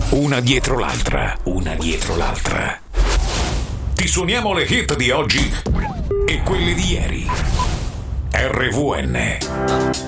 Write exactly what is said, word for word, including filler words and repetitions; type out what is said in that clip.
Una dietro l'altra, una dietro l'altra. Ti suoniamo le hit di oggi e quelle di ieri. R V N.